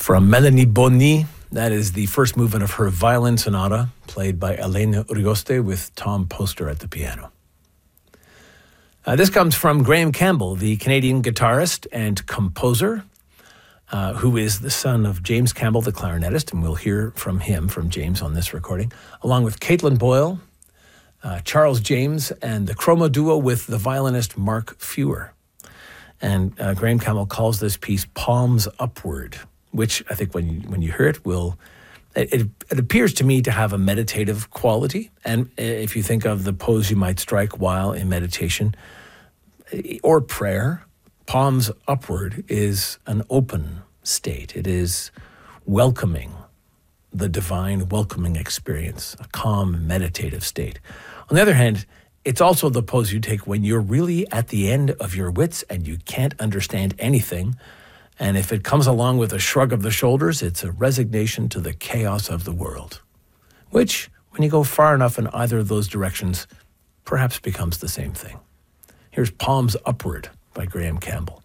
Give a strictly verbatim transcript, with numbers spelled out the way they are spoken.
From Melanie Boni, that is the first movement of her violin sonata, played by Elena Rigoste with Tom Poster at the piano. Uh, this comes from Graham Campbell, the Canadian guitarist and composer, uh, who is the son of James Campbell, the clarinetist, and we'll hear from him, from James, on this recording, along with Caitlin Boyle, uh, Charles James, and the Chroma duo with the violinist Mark Fewer. And uh, Graham Campbell calls this piece Palms Upward, which I think when you, when you hear it will, it, it appears to me to have a meditative quality. And if you think of the pose you might strike while in meditation or prayer, palms upward is an open state. It is welcoming the divine, welcoming experience, a calm, meditative state. On the other hand, it's also the pose you take when you're really at the end of your wits and you can't understand anything. And if it comes along with a shrug of the shoulders, it's a resignation to the chaos of the world, which, when you go far enough in either of those directions, perhaps becomes the same thing. Here's Palms Upward by Graham Campbell.